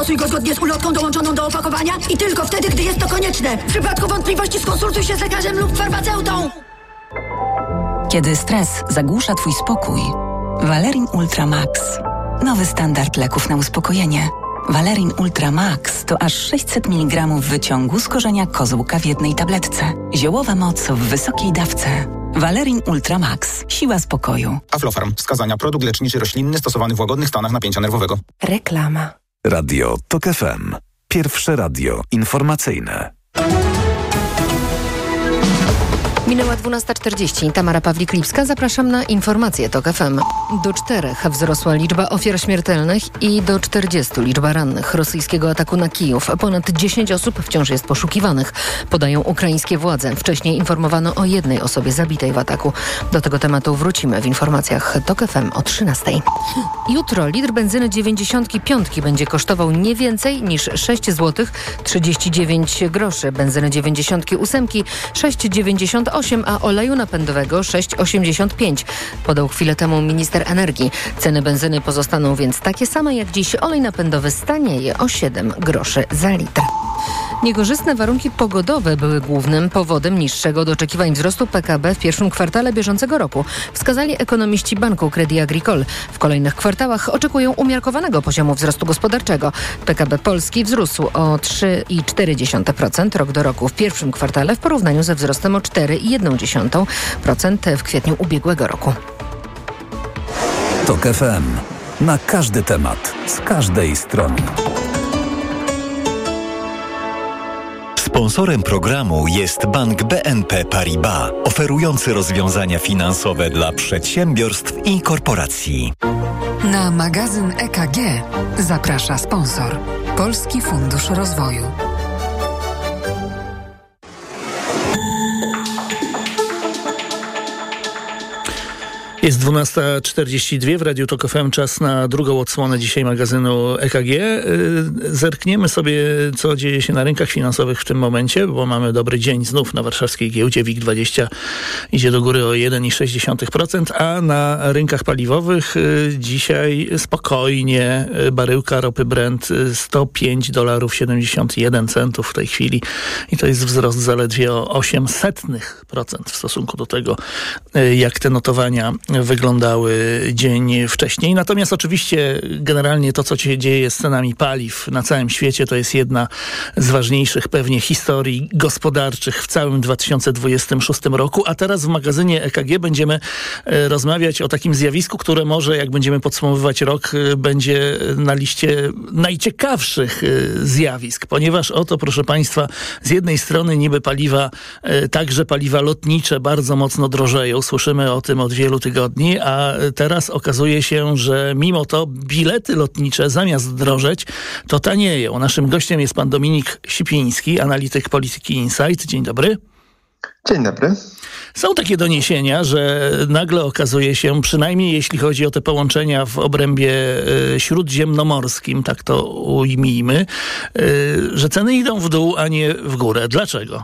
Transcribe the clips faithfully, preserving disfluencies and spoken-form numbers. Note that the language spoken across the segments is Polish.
Stosuj go zgodnie z ulotką dołączoną do opakowania i tylko wtedy, gdy jest to konieczne. W przypadku wątpliwości skonsultuj się z lekarzem lub farmaceutą. Kiedy stres zagłusza twój spokój, Valerin Ultra Max. Nowy standard leków na uspokojenie. Valerin Ultra Max to aż sześćset miligramów wyciągu z korzenia kozłka w jednej tabletce. Ziołowa moc w wysokiej dawce. Valerin Ultra Max. Siła spokoju. Aflofarm. Wskazania. Produkt leczniczy roślinny stosowany w łagodnych stanach napięcia nerwowego. Reklama. Radio TOK F M. Pierwsze radio informacyjne. Minęła dwunasta czterdzieści. Tamara Pawlik-Lipska. Zapraszam na informacje TOK F M. Do czterech wzrosła liczba ofiar śmiertelnych i do czterdziestu liczba rannych rosyjskiego ataku na Kijów. Ponad dziesięć osób wciąż jest poszukiwanych, podają ukraińskie władze. Wcześniej informowano o jednej osobie zabitej w ataku. Do tego tematu wrócimy w informacjach TOK F M o trzynastej. Jutro litr benzyny dziewięćdziesiąt pięć będzie kosztował nie więcej niż sześć złotych trzydzieści dziewięć groszy. Benzyny dziewięćdziesiąt osiem sześć dziewięćdziesiąt osiem, a oleju napędowego sześć osiemdziesiąt pięć. Podał chwilę temu minister energii. Ceny benzyny pozostaną więc takie same jak dziś. Olej napędowy stanieje o siedem groszy za litr. Niekorzystne warunki pogodowe były głównym powodem niższego od oczekiwań wzrostu P K B w pierwszym kwartale bieżącego roku, wskazali ekonomiści Banku Crédit Agricole. W kolejnych kwartałach oczekują umiarkowanego poziomu wzrostu gospodarczego. P K B Polski wzrósł o trzy przecinek cztery procent rok do roku w pierwszym kwartale w porównaniu ze wzrostem o cztery przecinek jeden procent w kwietniu ubiegłego roku. TOK F M. Na każdy temat, z każdej strony. Sponsorem programu jest Bank B N P Paribas, oferujący rozwiązania finansowe dla przedsiębiorstw i korporacji. Na magazyn E K G zaprasza sponsor Polski Fundusz Rozwoju. Jest dwunasta czterdzieści dwa w Radiu TOK F M, czas na drugą odsłonę dzisiaj magazynu E K G. Zerkniemy sobie, co dzieje się na rynkach finansowych w tym momencie, bo mamy dobry dzień znów na warszawskiej giełdzie. WIG dwadzieścia idzie do góry o jeden przecinek sześć procent, a na rynkach paliwowych dzisiaj spokojnie baryłka ropy Brent sto pięć dolarów siedemdziesiąt jeden centów w tej chwili i to jest wzrost zaledwie o osiem setnych procent w stosunku do tego, jak te notowania wyglądały dzień wcześniej. Natomiast oczywiście generalnie to, co się dzieje z cenami paliw na całym świecie, to jest jedna z ważniejszych pewnie historii gospodarczych w całym dwa tysiące dwudziestym szóstym roku. A teraz w magazynie E K G będziemy rozmawiać o takim zjawisku, które może, jak będziemy podsumowywać rok, będzie na liście najciekawszych zjawisk. Ponieważ oto, proszę Państwa, z jednej strony niby paliwa, także paliwa lotnicze bardzo mocno drożeją. Słyszymy o tym od wielu tygodni, a teraz okazuje się, że mimo to bilety lotnicze zamiast drożeć, to tanieją. Naszym gościem jest pan Dominik Sipiński, analityk Polityki Insight. Dzień dobry. Dzień dobry. Są takie doniesienia, że nagle okazuje się, przynajmniej jeśli chodzi o te połączenia w obrębie y, śródziemnomorskim, tak to ujmijmy, y, że ceny idą w dół, a nie w górę. Dlaczego?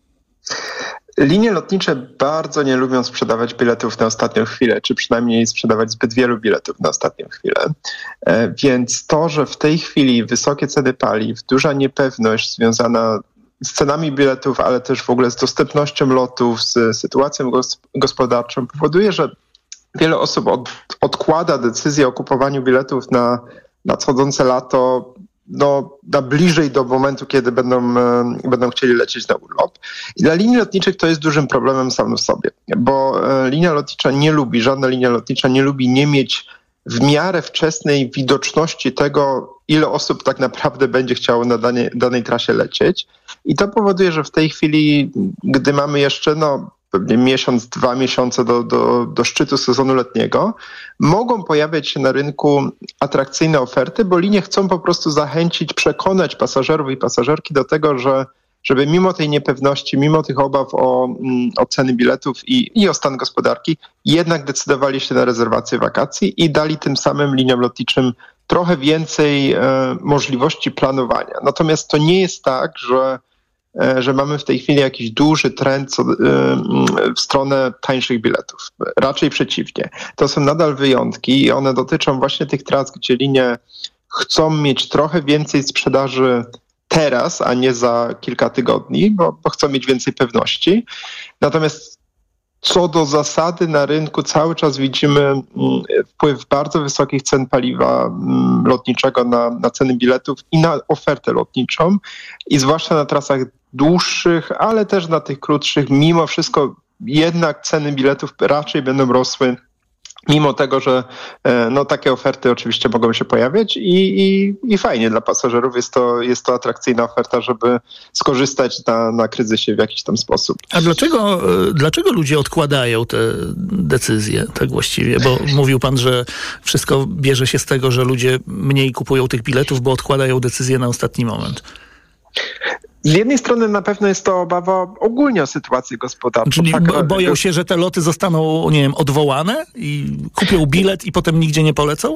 Linie lotnicze bardzo nie lubią sprzedawać biletów na ostatnią chwilę, czy przynajmniej sprzedawać zbyt wielu biletów na ostatnią chwilę. E, więc to, że w tej chwili wysokie ceny paliw, duża niepewność związana z cenami biletów, ale też w ogóle z dostępnością lotów, z sytuacją gos- gospodarczą powoduje, że wiele osób od, odkłada decyzję o kupowaniu biletów na nadchodzące lato no, na bliżej do momentu, kiedy będą, e, będą chcieli lecieć na urlop. I dla linii lotniczych to jest dużym problemem sam w sobie, bo e, linia lotnicza nie lubi, żadna linia lotnicza nie lubi nie mieć w miarę wczesnej widoczności tego, ile osób tak naprawdę będzie chciało na danie, danej trasie lecieć. I to powoduje, że w tej chwili, gdy mamy jeszcze no, pewnie miesiąc, dwa miesiące do, do, do szczytu sezonu letniego, mogą pojawiać się na rynku atrakcyjne oferty, bo linie chcą po prostu zachęcić, przekonać pasażerów i pasażerki do tego, że żeby mimo tej niepewności, mimo tych obaw o, o ceny biletów i, i o stan gospodarki, jednak decydowali się na rezerwację wakacji i dali tym samym liniom lotniczym trochę więcej e, możliwości planowania. Natomiast to nie jest tak, że że mamy w tej chwili jakiś duży trend co, w stronę tańszych biletów. Raczej przeciwnie. To są nadal wyjątki i one dotyczą właśnie tych tras, gdzie linie chcą mieć trochę więcej sprzedaży teraz, a nie za kilka tygodni, bo, bo chcą mieć więcej pewności. Natomiast co do zasady na rynku cały czas widzimy wpływ bardzo wysokich cen paliwa lotniczego na, na ceny biletów i na ofertę lotniczą i zwłaszcza na trasach dłuższych, ale też na tych krótszych. Mimo wszystko jednak ceny biletów raczej będą rosły, mimo tego, że no, takie oferty oczywiście mogą się pojawiać i, i, i fajnie dla pasażerów jest to, jest to atrakcyjna oferta, żeby skorzystać na, na kryzysie w jakiś tam sposób. A dlaczego, dlaczego ludzie odkładają te decyzje tak właściwie? Bo mówił pan, że wszystko bierze się z tego, że ludzie mniej kupują tych biletów, bo odkładają decyzje na ostatni moment. Z jednej strony na pewno jest to obawa ogólnie o sytuację gospodarczą. Czyli tak, boją się, że te loty zostaną, nie wiem, odwołane i kupią bilet i potem nigdzie nie polecą?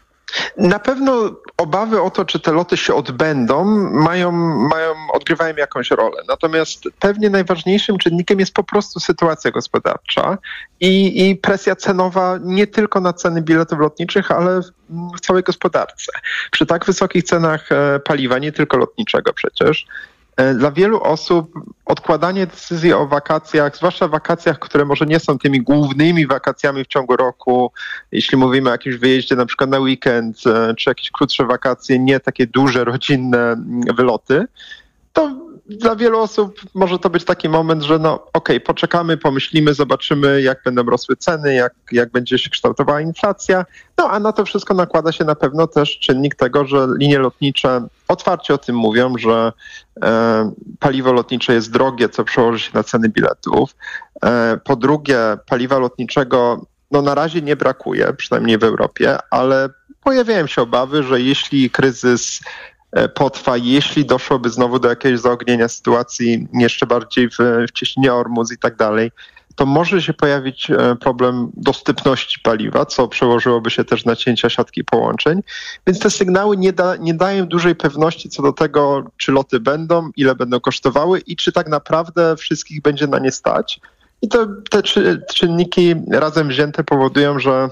Na pewno obawy o to, czy te loty się odbędą, mają, mają, odgrywają jakąś rolę. Natomiast pewnie najważniejszym czynnikiem jest po prostu sytuacja gospodarcza i, i presja cenowa nie tylko na ceny biletów lotniczych, ale w, w całej gospodarce. Przy tak wysokich cenach paliwa, nie tylko lotniczego przecież, dla wielu osób odkładanie decyzji o wakacjach, zwłaszcza wakacjach, które może nie są tymi głównymi wakacjami w ciągu roku, jeśli mówimy o jakimś wyjeździe na przykład na weekend, czy jakieś krótsze wakacje, nie takie duże, rodzinne wyloty, to dla wielu osób może to być taki moment, że no okej, okay, poczekamy, pomyślimy, zobaczymy, jak będą rosły ceny, jak, jak będzie się kształtowała inflacja. No a na to wszystko nakłada się na pewno też czynnik tego, że linie lotnicze otwarcie o tym mówią, że e, paliwo lotnicze jest drogie, co przełoży się na ceny biletów. E, po drugie, paliwa lotniczego no na razie nie brakuje, przynajmniej w Europie, ale pojawiają się obawy, że jeśli kryzys potrwa, jeśli doszłoby znowu do jakiegoś zaognienia sytuacji jeszcze bardziej w, w cieśninie Ormus i tak dalej, to może się pojawić problem dostępności paliwa, co przełożyłoby się też na cięcia siatki połączeń. Więc te sygnały nie, da, nie dają dużej pewności co do tego, czy loty będą, ile będą kosztowały i czy tak naprawdę wszystkich będzie na nie stać. I to, te czynniki razem wzięte powodują, że,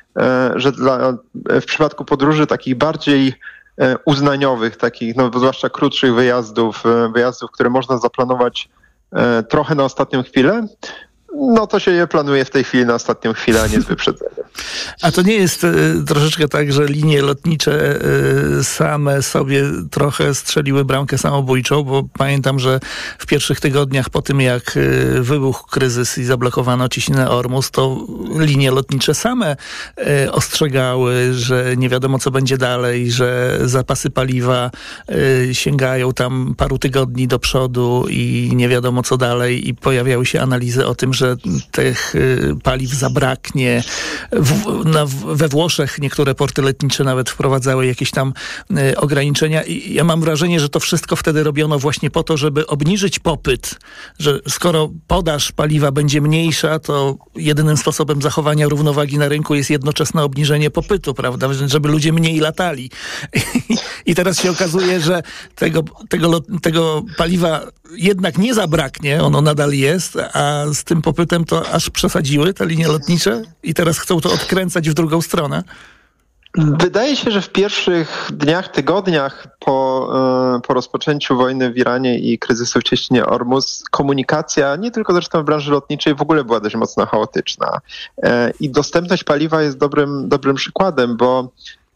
że dla, w przypadku podróży takich bardziej uznaniowych, takich, no zwłaszcza krótszych wyjazdów, wyjazdów, które można zaplanować e, trochę na ostatnią chwilę, no to się je planuje w tej chwili na ostatnią chwilę, a nie z wyprzedzeniem. A to nie jest y, troszeczkę tak, że linie lotnicze y, same sobie trochę strzeliły bramkę samobójczą, bo pamiętam, że w pierwszych tygodniach po tym, jak y, wybuchł kryzys i zablokowano cieśninę Ormus, to linie lotnicze same y, ostrzegały, że nie wiadomo, co będzie dalej, że zapasy paliwa y, sięgają tam paru tygodni do przodu i nie wiadomo, co dalej, i pojawiały się analizy o tym, że tych y, paliw zabraknie. W, na, we Włoszech niektóre porty lotnicze nawet wprowadzały jakieś tam y, ograniczenia i ja mam wrażenie, że to wszystko wtedy robiono właśnie po to, żeby obniżyć popyt, że skoro podaż paliwa będzie mniejsza, to jedynym sposobem zachowania równowagi na rynku jest jednoczesne obniżenie popytu, prawda, żeby ludzie mniej latali. I, i teraz się okazuje, że tego, tego, tego paliwa jednak nie zabraknie, ono nadal jest, a z tym popytem to aż przesadziły te linie lotnicze i teraz chcą to odkręcać w drugą stronę. Wydaje się, że w pierwszych dniach, tygodniach po, po rozpoczęciu wojny w Iranie i kryzysu w cieśninie Ormus komunikacja, nie tylko zresztą w branży lotniczej, w ogóle była dość mocno chaotyczna. I dostępność paliwa jest dobrym, dobrym przykładem, bo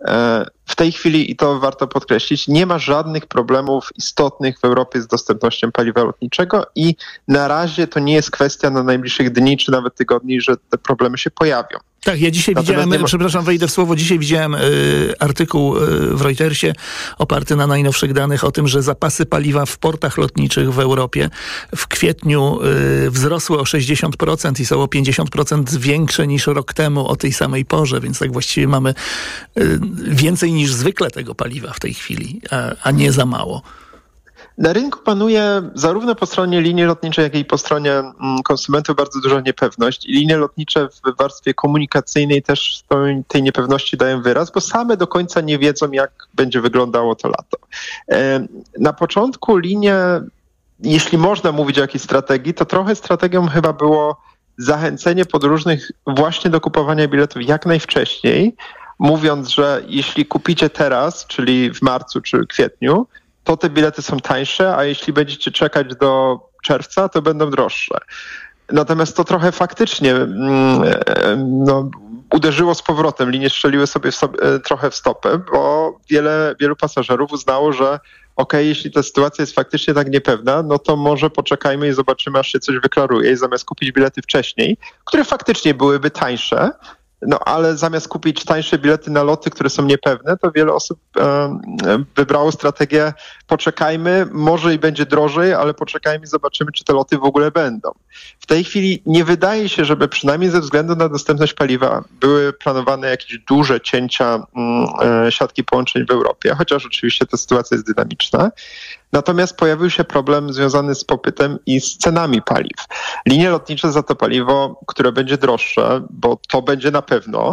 w tej chwili, i to warto podkreślić, nie ma żadnych problemów istotnych w Europie z dostępnością paliwa lotniczego i na razie to nie jest kwestia na najbliższych dni czy nawet tygodni, że te problemy się pojawią. Tak, ja dzisiaj Natomiast widziałem, ma... przepraszam, wejdę w słowo, dzisiaj widziałem y, artykuł y, w Reutersie oparty na najnowszych danych o tym, że zapasy paliwa w portach lotniczych w Europie w kwietniu y, wzrosły o sześćdziesiąt procent i są o pięćdziesiąt procent większe niż rok temu o tej samej porze, więc tak właściwie mamy y, więcej niż zwykle tego paliwa w tej chwili, a, a nie za mało. Na rynku panuje zarówno po stronie linii lotniczej, jak i po stronie konsumentów bardzo duża niepewność i linie lotnicze w warstwie komunikacyjnej też tej niepewności dają wyraz, bo same do końca nie wiedzą, jak będzie wyglądało to lato. Na początku linie, jeśli można mówić o jakiejś strategii, to trochę strategią chyba było zachęcenie podróżnych właśnie do kupowania biletów jak najwcześniej, mówiąc, że jeśli kupicie teraz, czyli w marcu czy kwietniu, to te bilety są tańsze, a jeśli będziecie czekać do czerwca, to będą droższe. Natomiast to trochę faktycznie no, uderzyło z powrotem. Linie strzeliły sobie, w sobie trochę w stopę, bo wiele, wielu pasażerów uznało, że okej, jeśli ta sytuacja jest faktycznie tak niepewna, no to może poczekajmy i zobaczymy, aż się coś wyklaruje i zamiast kupić bilety wcześniej, które faktycznie byłyby tańsze, no ale zamiast kupić tańsze bilety na loty, które są niepewne, to wiele osób e, wybrało strategię poczekajmy, może i będzie drożej, ale poczekajmy i zobaczymy, czy te loty w ogóle będą. W tej chwili nie wydaje się, żeby przynajmniej ze względu na dostępność paliwa były planowane jakieś duże cięcia e, siatki połączeń w Europie, chociaż oczywiście ta sytuacja jest dynamiczna. Natomiast pojawił się problem związany z popytem i z cenami paliw. Linie lotnicze za to paliwo, które będzie droższe, bo to będzie na pewno,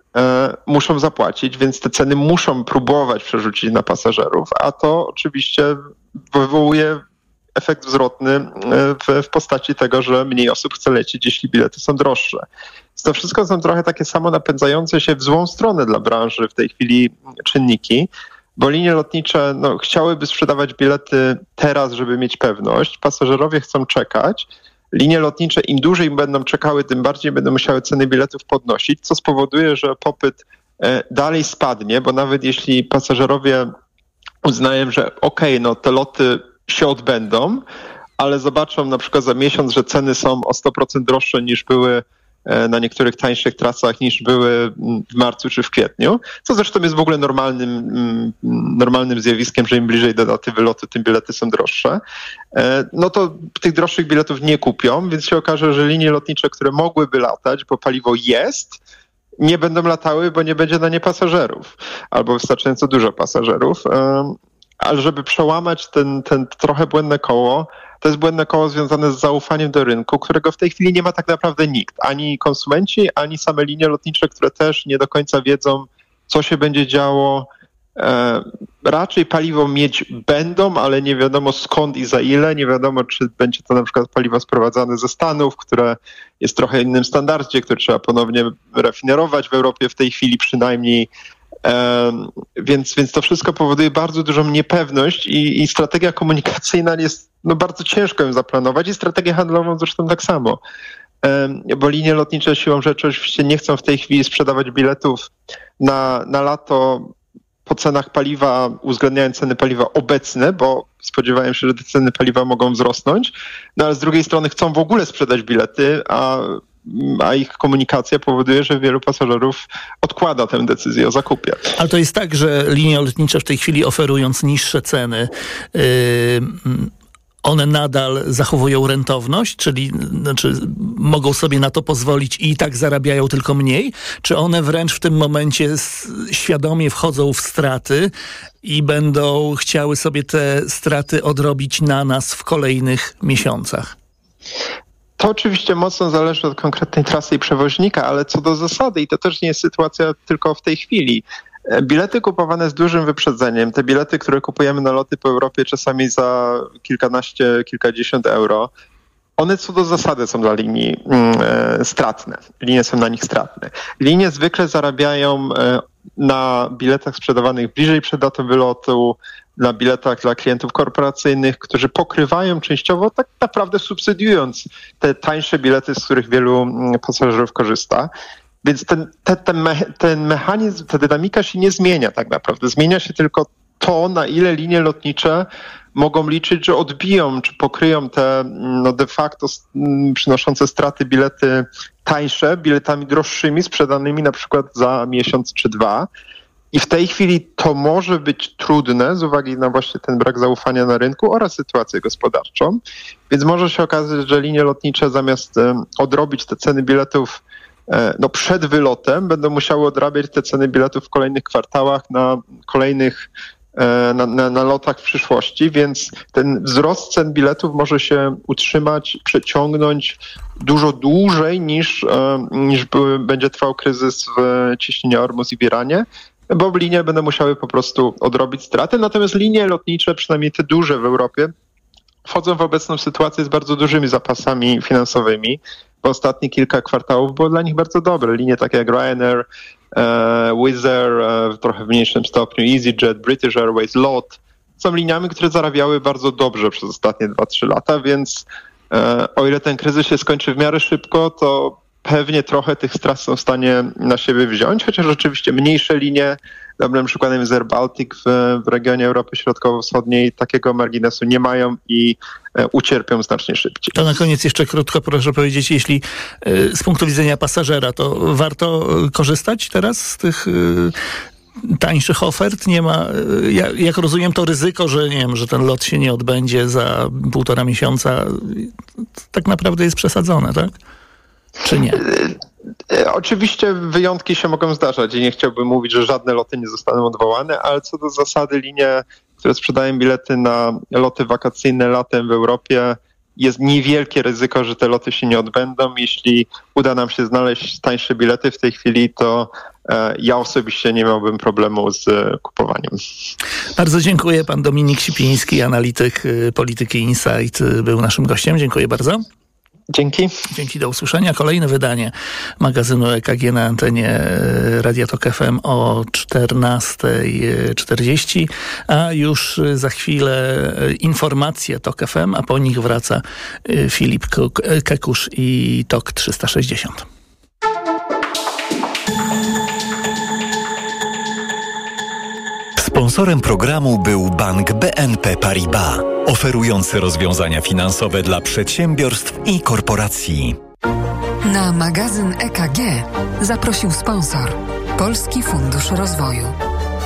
e, muszą zapłacić, więc te ceny muszą próbować przerzucić na pasażerów, a to oczywiście wywołuje efekt zwrotny w, w postaci tego, że mniej osób chce lecieć, jeśli bilety są droższe. Więc to wszystko są trochę takie samo napędzające się w złą stronę dla branży w tej chwili czynniki, bo linie lotnicze no, chciałyby sprzedawać bilety teraz, żeby mieć pewność. Pasażerowie chcą czekać. Linie lotnicze im dłużej będą czekały, tym bardziej będą musiały ceny biletów podnosić, co spowoduje, że popyt e, dalej spadnie, bo nawet jeśli pasażerowie uznają, że okej, okay, no te loty się odbędą, ale zobaczą na przykład za miesiąc, że ceny są o sto procent droższe niż były na niektórych tańszych trasach niż były w marcu czy w kwietniu, co zresztą jest w ogóle normalnym, normalnym zjawiskiem, że im bliżej do daty wylotu, tym bilety są droższe, no to tych droższych biletów nie kupią, więc się okaże, że linie lotnicze, które mogłyby latać, bo paliwo jest, nie będą latały, bo nie będzie na nie pasażerów, albo wystarczająco dużo pasażerów. Ale żeby przełamać ten, ten trochę błędne koło, to jest błędne koło związane z zaufaniem do rynku, którego w tej chwili nie ma tak naprawdę nikt. Ani konsumenci, ani same linie lotnicze, które też nie do końca wiedzą, co się będzie działo. E, raczej paliwo mieć będą, ale nie wiadomo skąd i za ile. Nie wiadomo, czy będzie to na przykład paliwo sprowadzane ze Stanów, które jest trochę innym standardzie, które trzeba ponownie rafinerować w Europie w tej chwili przynajmniej. Um, więc, więc to wszystko powoduje bardzo dużą niepewność i, i strategia komunikacyjna jest no, bardzo ciężko ją zaplanować i strategię handlową zresztą tak samo. Um, bo linie lotnicze siłą rzeczy oczywiście nie chcą w tej chwili sprzedawać biletów na, na lato po cenach paliwa, uwzględniając ceny paliwa obecne, bo spodziewają się, że te ceny paliwa mogą wzrosnąć, no ale z drugiej strony chcą w ogóle sprzedać bilety, a a ich komunikacja powoduje, że wielu pasażerów odkłada tę decyzję o zakupie. Ale to jest tak, że linie lotnicze w tej chwili oferując niższe ceny, yy, one nadal zachowują rentowność, czyli znaczy, mogą sobie na to pozwolić i tak zarabiają tylko mniej? Czy one wręcz w tym momencie świadomie wchodzą w straty i będą chciały sobie te straty odrobić na nas w kolejnych miesiącach? To oczywiście mocno zależy od konkretnej trasy i przewoźnika, ale co do zasady, i to też nie jest sytuacja tylko w tej chwili, bilety kupowane z dużym wyprzedzeniem, te bilety, które kupujemy na loty po Europie czasami za kilkanaście, kilkadziesiąt euro, one co do zasady są dla linii e, stratne. Linie są na nich stratne. Linie zwykle zarabiają e, na biletach sprzedawanych bliżej przed datą wylotu, na biletach dla klientów korporacyjnych, którzy pokrywają częściowo, tak naprawdę subsydiując te tańsze bilety, z których wielu pasażerów korzysta. Więc ten, ten, ten, me, ten mechanizm, ta dynamika się nie zmienia tak naprawdę. Zmienia się tylko to, na ile linie lotnicze mogą liczyć, że odbiją, czy pokryją te no de facto przynoszące straty bilety tańsze, biletami droższymi, sprzedanymi na przykład za miesiąc czy dwa. I w tej chwili to może być trudne z uwagi na właśnie ten brak zaufania na rynku oraz sytuację gospodarczą. Więc może się okazać, że linie lotnicze zamiast odrobić te ceny biletów no przed wylotem, będą musiały odrabiać te ceny biletów w kolejnych kwartałach na kolejnych Na, na, na lotach w przyszłości, więc ten wzrost cen biletów może się utrzymać, przeciągnąć dużo dłużej niż, niż były, będzie trwał kryzys w cieśninie Ormus i w Iranie, bo linie będą musiały po prostu odrobić straty, natomiast linie lotnicze, przynajmniej te duże w Europie, wchodzą w obecną sytuację z bardzo dużymi zapasami finansowymi, bo ostatnie kilka kwartałów było dla nich bardzo dobre. Linie takie jak Ryanair, Wizz Air w trochę mniejszym stopniu, EasyJet, British Airways, LOT są liniami, które zarabiały bardzo dobrze przez ostatnie dwa trzy lata, więc o ile ten kryzys się skończy w miarę szybko, to pewnie trochę tych strat są w stanie na siebie wziąć, chociaż rzeczywiście mniejsze linie, dobrym przykładem jest Air Baltic w, w regionie Europy Środkowo-Wschodniej, takiego marginesu nie mają i e, ucierpią znacznie szybciej. To na koniec jeszcze krótko proszę powiedzieć, jeśli y, z punktu widzenia pasażera, to warto korzystać teraz z tych y, tańszych ofert? Nie ma, y, jak, jak rozumiem, to ryzyko, że nie wiem, że ten lot się nie odbędzie za półtora miesiąca, tak naprawdę jest przesadzone, tak? Czy nie? Oczywiście wyjątki się mogą zdarzać i nie chciałbym mówić, że żadne loty nie zostaną odwołane, ale co do zasady linie, które sprzedają bilety na loty wakacyjne latem w Europie, jest niewielkie ryzyko, że te loty się nie odbędą. Jeśli uda nam się znaleźć tańsze bilety w tej chwili, to e, ja osobiście nie miałbym problemu z e, kupowaniem. Bardzo dziękuję. Pan Dominik Sipiński, analityk y, Polityki Insight, y, był naszym gościem. Dziękuję bardzo. Dzięki. Dzięki, do usłyszenia. Kolejne wydanie magazynu E K G na antenie Radia Tok F M o czternasta czterdzieści, a już za chwilę informacje Tok F M, a po nich wraca Filip Kekusz i Tok trzysta sześćdziesiąt. Sponsorem programu był Bank B N P Paribas, oferujący rozwiązania finansowe dla przedsiębiorstw i korporacji. Na magazyn E K G zaprosił sponsor Polski Fundusz Rozwoju.